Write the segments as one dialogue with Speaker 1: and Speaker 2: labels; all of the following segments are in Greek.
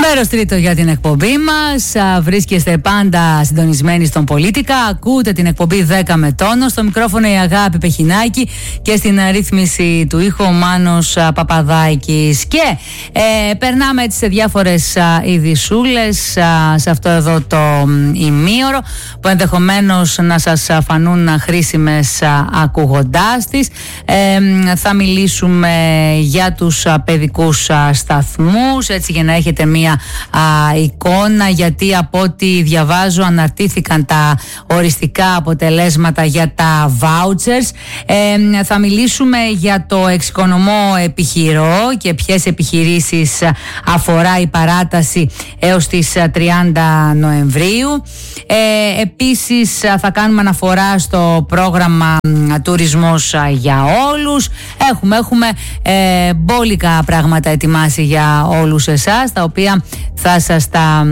Speaker 1: Μέρος τρίτο για την εκπομπή μας. Βρίσκεστε πάντα συντονισμένοι στον Πολίτικα. Ακούτε την εκπομπή 10 με τόνο. Στο μικρόφωνο η Αγάπη Πεχινάκη και στην ρύθμιση του ήχου ο Μάνος Παπαδάκης. Και περνάμε έτσι σε διάφορες ειδησούλες σε αυτό εδώ το ημίωρο που ενδεχομένως να σας φανούν χρήσιμες ακούγοντάς τις. Θα μιλήσουμε για τους παιδικούς σταθμούς, έτσι για να έχετε μία εικόνα, γιατί από ό,τι διαβάζω αναρτήθηκαν τα οριστικά αποτελέσματα για τα vouchers. Θα μιλήσουμε για το εξοικονομώ επιχειρώ και ποιες επιχειρήσεις αφορά η παράταση έως τις 30 Νοεμβρίου. Επίσης θα κάνουμε αναφορά στο πρόγραμμα τουρισμός για όλους. Έχουμε μπόλικα πράγματα ετοιμάσει για όλους εσάς, τα οποία θα σας τα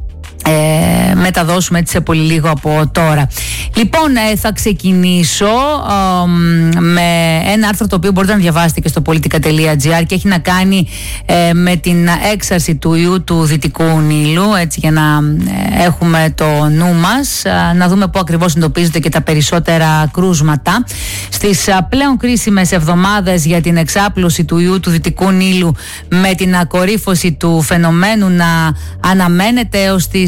Speaker 1: μεταδώσουμε έτσι σε πολύ λίγο από τώρα. Λοιπόν, θα ξεκινήσω με ένα άρθρο το οποίο μπορείτε να διαβάσετε και στο politica.gr και έχει να κάνει με την έξαρση του ιού του Δυτικού Νείλου, έτσι για να έχουμε το νου μας, να δούμε πού ακριβώς εντοπίζονται και τα περισσότερα κρούσματα. Στις πλέον κρίσιμες εβδομάδες για την εξάπλωση του ιού του Δυτικού Νείλου, με την ακορύφωση του φαινομένου να αναμένεται έως τις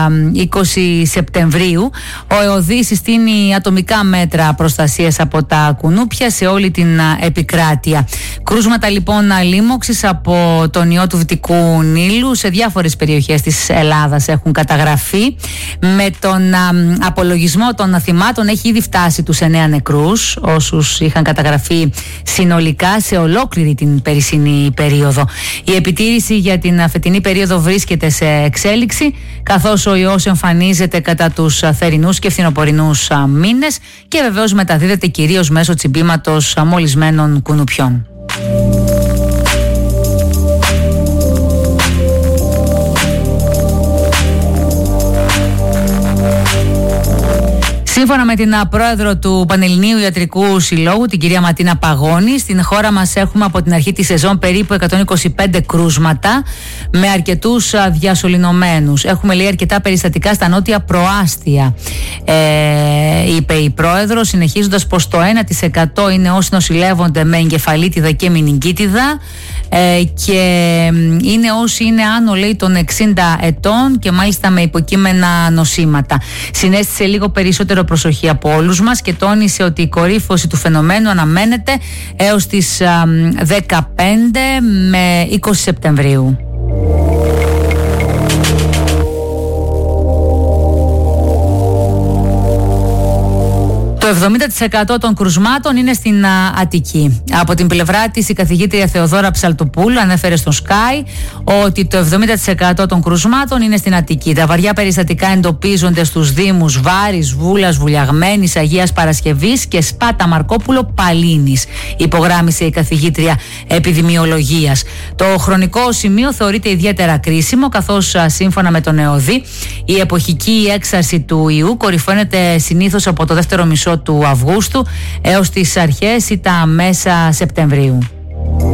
Speaker 1: 20 Σεπτεμβρίου, ο ΕΟΔΗ συστήνει ατομικά μέτρα προστασίας από τα κουνούπια σε όλη την επικράτεια. Κρούσματα λοιπόν λίμωξης από τον ιό του Δυτικού Νείλου σε διάφορες περιοχές της Ελλάδας έχουν καταγραφεί. Με τον απολογισμό των θυμάτων έχει ήδη φτάσει τους 9 νεκρούς, όσους είχαν καταγραφεί συνολικά σε ολόκληρη την περσινή περίοδο. Η επιτήρηση για την φετινή περίοδο βρίσκεται σε εξέλιξη, καθώς ο ιός εμφανίζεται κατά τους θερινούς και φθινοπορεινούς μήνες και βεβαίως μεταδίδεται κυρίως μέσω τσιμπήματος μολυσμένων κουνουπιών. Σύμφωνα με την πρόεδρο του Πανελληνίου Ιατρικού Συλλόγου, την κυρία Ματίνα Παγώνη, στην χώρα μας έχουμε από την αρχή της σεζόν περίπου 125 κρούσματα με αρκετούς διασωληνωμένους. Έχουμε λέει αρκετά περιστατικά στα νότια προάστια, είπε η πρόεδρο, συνεχίζοντας πως το 1% είναι όσοι νοσηλεύονται με εγκεφαλίτιδα και μηνυγκίτιδα και είναι όσοι είναι άνω λέει των 60 ετών και μάλιστα με υποκείμενα νοσήματα. Συνέστησε λίγο περισσότερο προσοχή από όλους μας και τόνισε ότι η κορύφωση του φαινομένου αναμένεται έως τις 15 με 20 Σεπτεμβρίου. Το 70% των κρουσμάτων είναι στην Αττική. Από την πλευρά της, η καθηγήτρια Θεοδόρα Ψαλτοπούλου ανέφερε στο Sky ότι το 70% των κρουσμάτων είναι στην Αττική. Τα βαριά περιστατικά εντοπίζονται στους δήμους Βάρης, Βούλας, Βουλιαγμένης, Αγίας Παρασκευής και Σπάτα Μαρκόπουλο Παλίνης, υπογράμμισε η καθηγήτρια επιδημιολογίας. Το χρονικό σημείο θεωρείται ιδιαίτερα κρίσιμο, καθώς σύμφωνα με τον ΕΟΔΗ η εποχική έξαρση του ιού κορυφώνεται συνήθως από το δεύτερο μισό του Αυγούστου έως τις αρχές ή τα μέσα Σεπτεμβρίου.